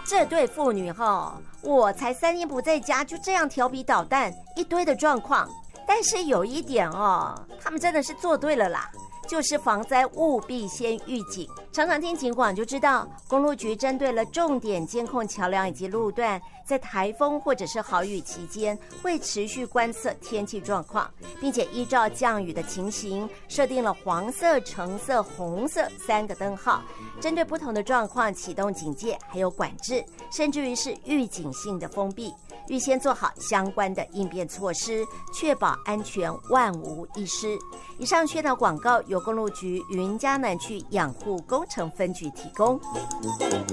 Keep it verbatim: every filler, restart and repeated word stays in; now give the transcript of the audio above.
这对父女哈，我才三天不在家，就这样调皮捣蛋，一堆的状况。但是有一点哦，他们真的是做对了啦，就是防灾务必先预警。常常听警广就知道，公路局针对了重点监控桥梁以及路段，在台风或者是豪雨期间，会持续观测天气状况，并且依照降雨的情形，设定了黄色、橙色、红色三个灯号，针对不同的状况启动警戒，还有管制，甚至于是预警性的封闭，预先做好相关的应变措施，确保安全万无一失。以上宣导广告由公路局云嘉南区养护工程分局提供。